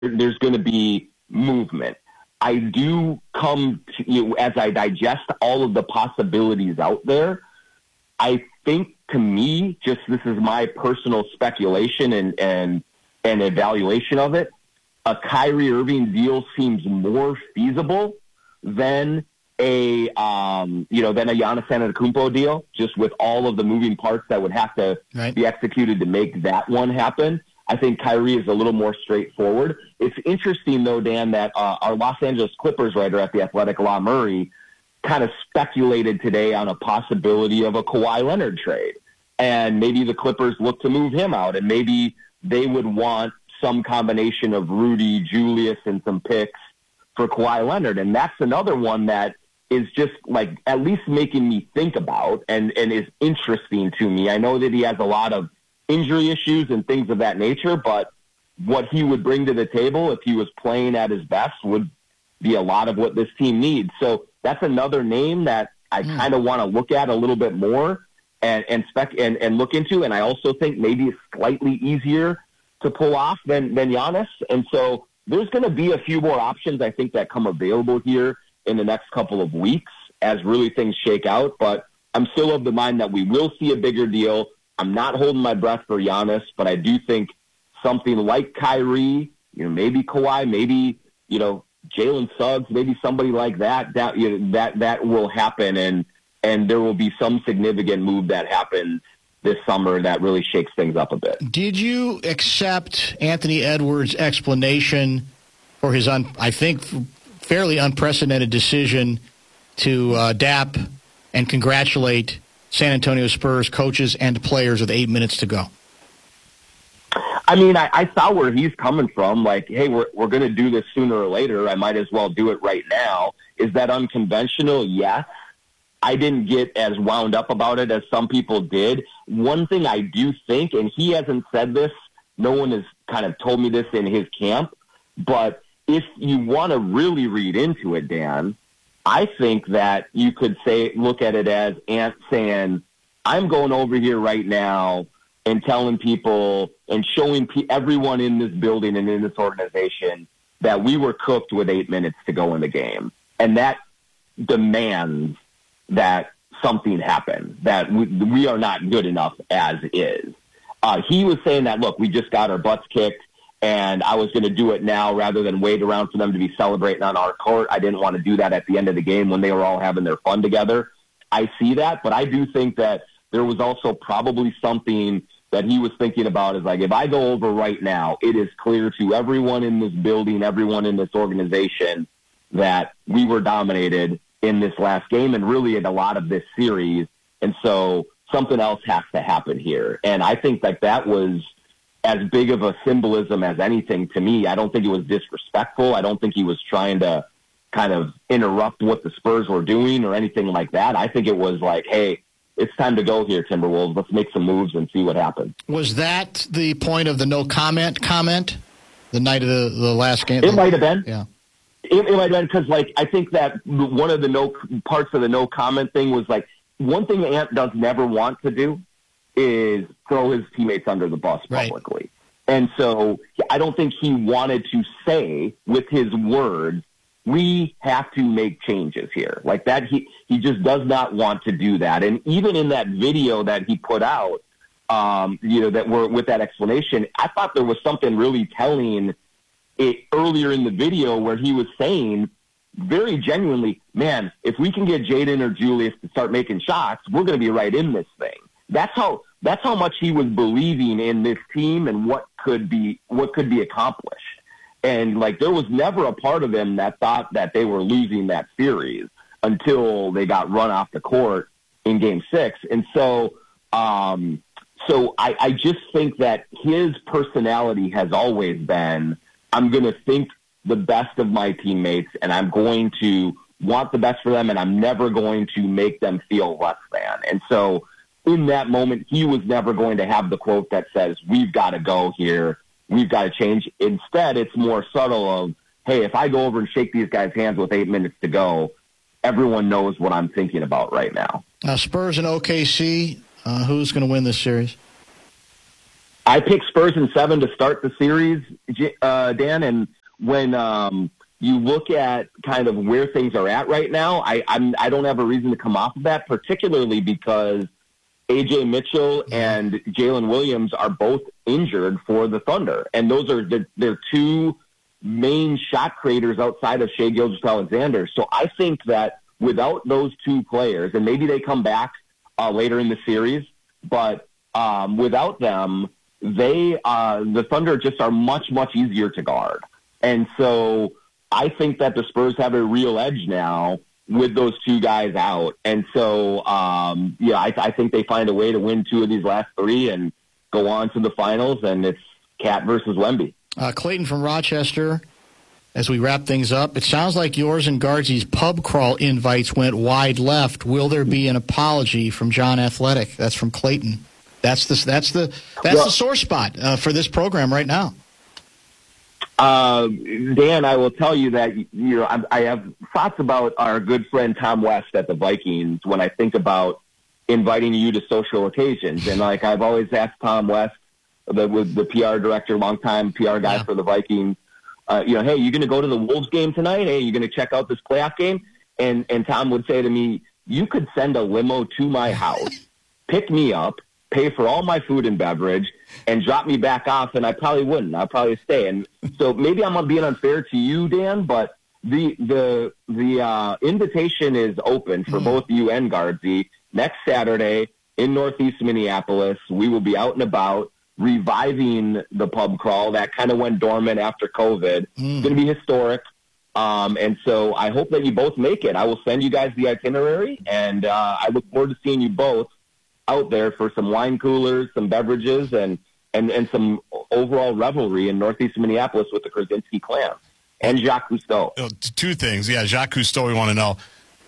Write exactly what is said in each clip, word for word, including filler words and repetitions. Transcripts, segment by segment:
there's going to be movement. I do come to, you know, as I digest all of the possibilities out there, I think to me, just this is my personal speculation and, and, and evaluation of it, a Kyrie Irving deal seems more feasible than a, um, you know, than a Giannis Antetokounmpo deal, just with all of the moving parts that would have to right. be executed to make that one happen. I think Kyrie is a little more straightforward. It's interesting, though, Dan, that uh, our Los Angeles Clippers writer at The Athletic, La Murray, kind of speculated today on a possibility of a Kawhi Leonard trade. And maybe the Clippers look to move him out, and maybe they would want some combination of Rudy, Julius, and some picks for Kawhi Leonard. And that's another one that is just like at least making me think about and, and is interesting to me. I know that he has a lot of injury issues and things of that nature, but what he would bring to the table if he was playing at his best would be a lot of what this team needs. So that's another name that I mm. kind of want to look at a little bit more and, and spec and, and look into. And I also think maybe it's slightly easier to pull off than, than Giannis. And so there's going to be a few more options, I think, that come available here in the next couple of weeks as really things shake out. But I'm still of the mind that we will see a bigger deal. I'm not holding my breath for Giannis, but I do think something like Kyrie, you know, maybe Kawhi, maybe, you know, Jalen Suggs, maybe somebody like that, that, you know, that, that will happen. And, and there will be some significant move that happens this summer that really shakes things up a bit. Did you accept Anthony Edwards' explanation for his, un, I think, fairly unprecedented decision to uh, dap and congratulate San Antonio Spurs coaches and players with eight minutes to go? I mean, I, I saw where he's coming from. Like, hey, we're we're going to do this sooner or later. I might as well do it right now. Is that unconventional? Yes. I didn't get as wound up about it as some people did. One thing I do think, and he hasn't said this, no one has kind of told me this in his camp, but if you want to really read into it, Dan, I think that you could say, look at it as Ant saying, I'm going over here right now and telling people and showing pe- everyone in this building and in this organization that we were cooked with eight minutes to go in the game. And that demands that something happen, that we, we are not good enough as is. Uh, he was saying that, look, we just got our butts kicked, and I was going to do it now rather than wait around for them to be celebrating on our court. I didn't want to do that at the end of the game when they were all having their fun together. I see that, but I do think that there was also probably something that he was thinking about is like, if I go over right now, it is clear to everyone in this building, everyone in this organization, that we were dominated in this last game and really in a lot of this series. And so something else has to happen here. And I think that that was as big of a symbolism as anything to me. I don't think it was disrespectful. I don't think he was trying to kind of interrupt what the Spurs were doing or anything like that. I think it was like, hey, it's time to go here, Timberwolves. Let's make some moves and see what happens. Was that the point of the no comment comment the night of the, the last game? It might have been. Yeah. It, it might have been because, like, I think that one of the no parts of the no comment thing was, like, one thing Ant does never want to do is throw his teammates under the bus publicly. Right. And so I don't think he wanted to say with his words, we have to make changes here. Like that, he, he just does not want to do that. And even in that video that he put out, um, you know, that were with that explanation, I thought there was something really telling it earlier in the video where he was saying very genuinely, man, if we can get Jaden or Julius to start making shots, we're going to be right in this thing. That's how, that's how much he was believing in this team and what could be, what could be accomplished. And, like, there was never a part of him that thought that they were losing that series until they got run off the court in game six. And so, um, so I, I just think that his personality has always been, I'm going to think the best of my teammates and I'm going to want the best for them and I'm never going to make them feel less than. And so in that moment, he was never going to have the quote that says, we've got to go here. We've got to change. Instead, it's more subtle of, hey, if I go over and shake these guys' hands with eight minutes to go, everyone knows what I'm thinking about right now. Uh, Spurs and O K C, uh, who's going to win this series? I picked Spurs in seven to start the series, uh, Dan, and when um, you look at kind of where things are at right now, I I'm, I don't have a reason to come off of that, particularly because A J Mitchell and Jalen Williams are both injured for the Thunder, and those are the, their two main shot creators outside of Shai Gilgeous-Alexander. So I think that without those two players, and maybe they come back uh, later in the series, but um, without them, they uh, the Thunder just are much, much easier to guard. And so I think that the Spurs have a real edge now with those two guys out. And so, um, yeah, I, I think they find a way to win two of these last three and go on to the finals, and it's Cat versus Wemby. Uh, Clayton from Rochester, as we wrap things up, it sounds like yours and Guardsy's pub crawl invites went wide left. Will there be an apology from John Athletic? That's from Clayton. That's the that's the that's well, the sore spot uh, for this program right now. Uh, Dan, I will tell you that you know I, I have thoughts about our good friend Tom West at the Vikings when I think about inviting you to social occasions, and like I've always asked Tom West, the with the P R director, longtime P R guy yeah. for the Vikings, uh, you know, hey, you going to go to the Wolves game tonight? Hey, you going to check out this playoff game? And and Tom would say to me, you could send a limo to my house, pick me up, pay for all my food and beverage, and drop me back off, and I probably wouldn't. I'd probably stay. And so maybe I'm being unfair to you, Dan, but the the the uh, invitation is open for mm. both you and Guardsy. Next Saturday in Northeast Minneapolis, we will be out and about reviving the pub crawl that kind of went dormant after COVID. Mm. It's going to be historic. Um, and so I hope that you both make it. I will send you guys the itinerary, and uh, I look forward to seeing you both out there for some wine coolers, some beverages, and, and, and some overall revelry in Northeast Minneapolis with the Krasinski clan and Jacques Cousteau. Oh, two things. Yeah, Jacques Cousteau, we want to know.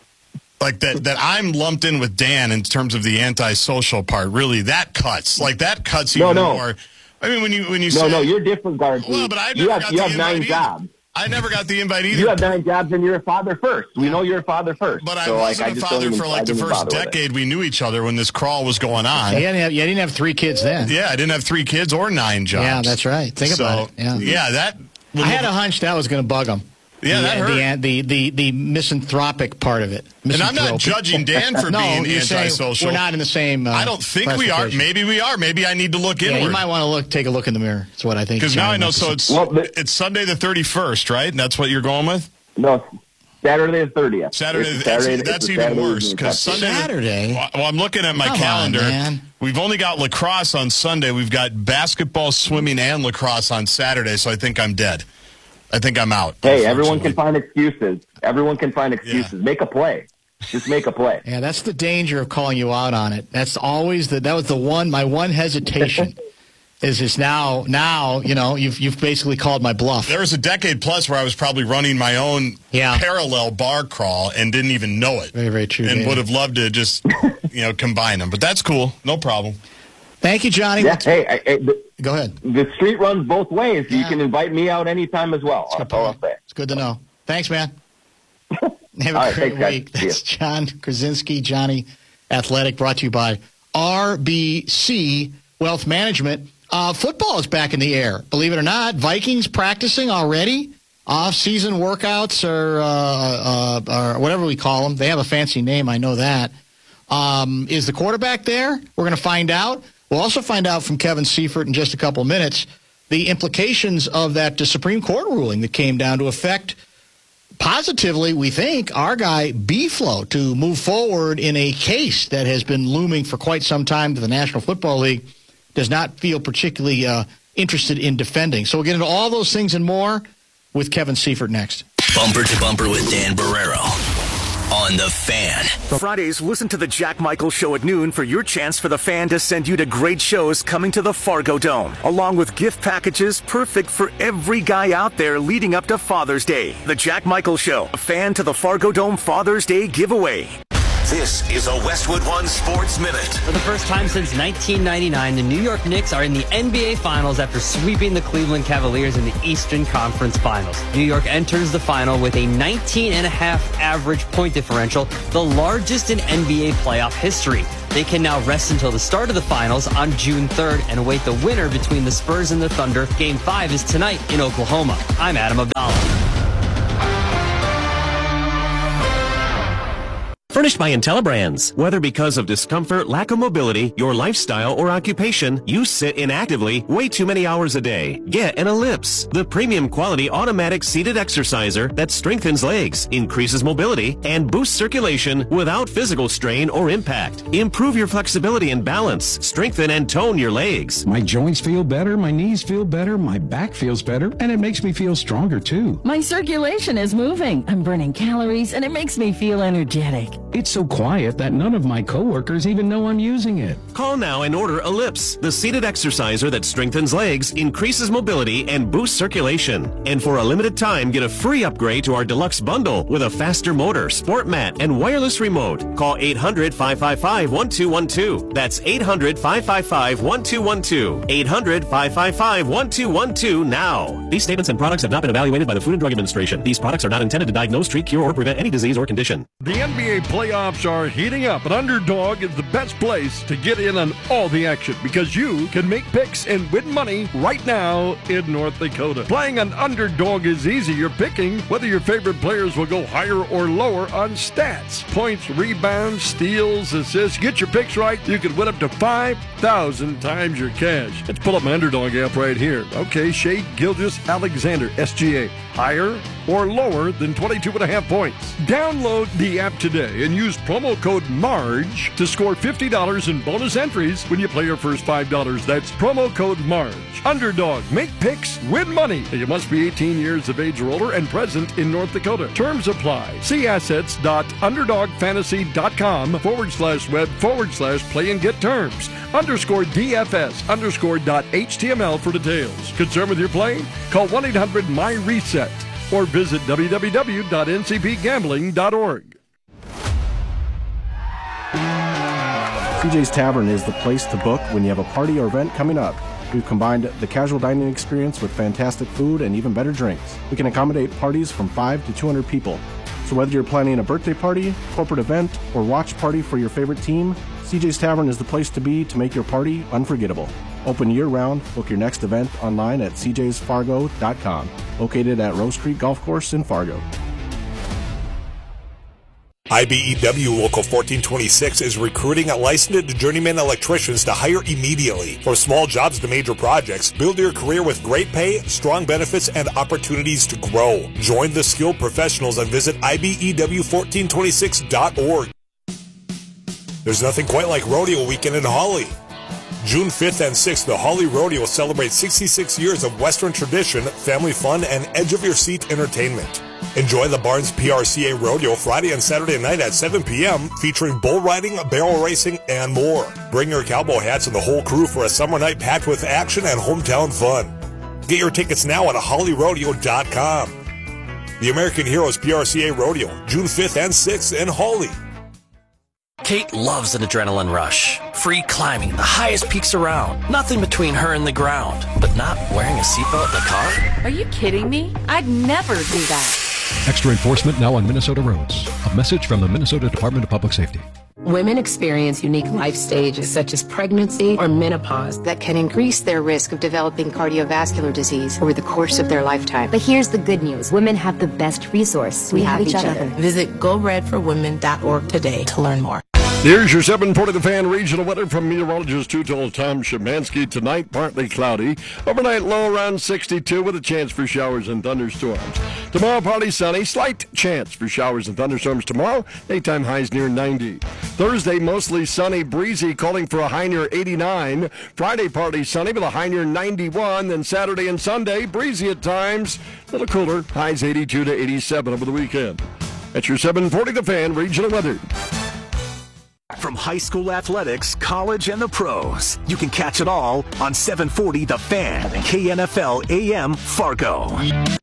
Like that, that I'm lumped in with Dan in terms of the antisocial part. Really, that cuts. Like that cuts even no, no. more. I mean, when you when you no, say no, you're different, Guardsy. Well, but I never you have, got you the have invite nine either. jobs. I never got the invite either. You have nine jobs and you're a father first. We know you're a father first. But I so, wasn't like, I a just father even, for like the first decade we knew each other when this crawl was going on. You didn't have, you didn't have three kids then. Yeah, I didn't have three kids or nine jobs. Yeah, that's right. Think so, about it. Yeah, yeah that. I had a hunch that was going to bug him. Yeah, the, that hurt. The, the, the, the misanthropic part of it. And I'm not judging Dan for no, being you're antisocial. We're not in the same uh, I don't think we are. Maybe we are. Maybe I need to look yeah, inward. You might want to look, take a look in the mirror. That's what I think. Because now I know. So it's well, but, it's Sunday the thirty-first, right? And that's what you're going with? No, Saturday the thirtieth. Saturday. It's that's Saturday, that's even Saturday worse because Sunday. Saturday. Well, I'm looking at my Come calendar. On, man. We've only got lacrosse on Sunday. We've got basketball, swimming, and lacrosse on Saturday. So I think I'm dead. I think I'm out. Hey, everyone can find excuses. Everyone can find excuses. Yeah. Make a play. Just make a play. Yeah, that's the danger of calling you out on it. That's always the that was the one my one hesitation is is now now you know you've you've basically called my bluff. There was a decade plus where I was probably running my own yeah. parallel bar crawl and didn't even know it. Very very true. And David. would have loved to just you know combine them, but that's cool. No problem. Thank you, Johnny. Yeah, hey, I, I, the, go ahead. The street runs both ways. Yeah. You can invite me out anytime as well. That's all I'll say. It's good to know. Thanks, man. Have a right, great thanks, week. That's John Krasinski, Johnny Athletic, brought to you by R B C Wealth Management. Uh, football is back in the air. Believe it or not, Vikings practicing already. Off-season workouts or, uh, uh, or whatever we call them. They have a fancy name. I know that. Um, is the quarterback there? We're going to find out. We'll also find out from Kevin Seifert in just a couple minutes the implications of that uh, Supreme Court ruling that came down to affect positively, we think, our guy B-Flow to move forward in a case that has been looming for quite some time to the National Football League does not feel particularly uh, interested in defending. So we'll get into all those things and more with Kevin Seifert next. Bumper to Bumper with Dan Barreiro on The Fan. Fridays, listen to the Jack Michaels Show at noon for your chance for The Fan to send you to great shows coming to the Fargo Dome, along with gift packages perfect for every guy out there leading up to Father's Day. The Jack Michaels Show, a Fan to the Fargo Dome Father's Day giveaway. This is a Westwood One Sports Minute. For the first time since nineteen ninety-nine, the New York Knicks are in the N B A Finals after sweeping the Cleveland Cavaliers in the Eastern Conference Finals. New York enters the final with a nineteen and a half average point differential, the largest in N B A playoff history. They can now rest until the start of the finals on June third and await the winner between the Spurs and the Thunder. Game five is tonight in Oklahoma. I'm Adam Abdallah. Furnished by IntelliBrands. Whether because of discomfort, lack of mobility, your lifestyle, or occupation, you sit inactively way too many hours a day. Get an Ellipse, the premium quality automatic seated exerciser that strengthens legs, increases mobility, and boosts circulation without physical strain or impact. Improve your flexibility and balance. Strengthen and tone your legs. My joints feel better, my knees feel better, my back feels better, and it makes me feel stronger too. My circulation is moving. I'm burning calories, and it makes me feel energetic. It's so quiet that none of my coworkers even know I'm using it. Call now and order Ellipse, the seated exerciser that strengthens legs, increases mobility, and boosts circulation. And for a limited time, get a free upgrade to our deluxe bundle with a faster motor, sport mat, and wireless remote. Call eight hundred, five five five, one two one two. That's eight hundred, five five five, one two one two. eight hundred, five five five, one two one two now. These statements and products have not been evaluated by the Food and Drug Administration. These products are not intended to diagnose, treat, cure, or prevent any disease or condition. The N B A playoffs are heating up, and Underdog is the best place to get in on all the action because you can make picks and win money right now in North Dakota. Playing on Underdog is easy. You're picking whether your favorite players will go higher or lower on stats. Points, rebounds, steals, assists. Get your picks right. You can win up to five thousand times your cash. Let's pull up my Underdog app right here. Okay, Shea Gilgeous-Alexander, S G A. Higher or lower than twenty-two and a half points. Download the app today and use promo code MARGE to score fifty dollars in bonus entries when you play your first five dollars. That's promo code MARGE. Underdog. Make picks, win money. You must be eighteen years of age or older and present in North Dakota. Terms apply. See assets.underdogfantasy.com forward slash web forward slash play and get terms. Underscore DFS underscore dot HTML for details. Concerned with your play? Call one eight hundred M Y RESET or visit w w w dot n c p gambling dot org. C J's Tavern is the place to book when you have a party or event coming up. We've combined the casual dining experience with fantastic food and even better drinks. We can accommodate parties from five to two hundred people. So whether you're planning a birthday party, corporate event, or watch party for your favorite team, C J's Tavern is the place to be to make your party unforgettable. Open year-round. Book your next event online at c j's fargo dot com. Located at Rose Creek Golf Course in Fargo. I B E W Local fourteen twenty-six is recruiting licensed journeyman electricians to hire immediately. From small jobs to major projects, build your career with great pay, strong benefits, and opportunities to grow. Join the skilled professionals and visit I B E W fourteen twenty-six dot org. There's nothing quite like Rodeo Weekend in Hawley. June fifth and sixth, the Hawley Rodeo will celebrate sixty-six years of Western tradition, family fun, and edge-of-your-seat entertainment. Enjoy the Barnes P R C A Rodeo Friday and Saturday night at seven p.m., featuring bull riding, barrel racing, and more. Bring your cowboy hats and the whole crew for a summer night packed with action and hometown fun. Get your tickets now at holly rodeo dot com. The American Heroes P R C A Rodeo, June fifth and sixth in Hawley. Kate loves an adrenaline rush. Free climbing, the highest peaks around. Nothing between her and the ground. But not wearing a seatbelt in the car? Are you kidding me? I'd never do that. Extra enforcement now on Minnesota roads. A message from the Minnesota Department of Public Safety. Women experience unique life stages such as pregnancy or menopause that can increase their risk of developing cardiovascular disease over the course of their lifetime. But here's the good news. Women have the best resource. We, we have, have each, each other. other. Visit go red for women dot org today to learn more. Here's your seven forty The Fan regional weather from meteorologist Two-Toll Tom Szymanski. Tonight, partly cloudy. Overnight low around sixty-two with a chance for showers and thunderstorms. Tomorrow, partly sunny. Slight chance for showers and thunderstorms tomorrow. Daytime highs near ninety. Thursday, mostly sunny, breezy, calling for a high near eighty-nine. Friday, partly sunny with a high near ninety-one. Then Saturday and Sunday, breezy at times. A little cooler. Highs eighty-two to eighty-seven over the weekend. That's your seven forty The Fan regional weather. From high school athletics, college, and the pros, you can catch it all on seven forty The Fan, K N F L A M Fargo.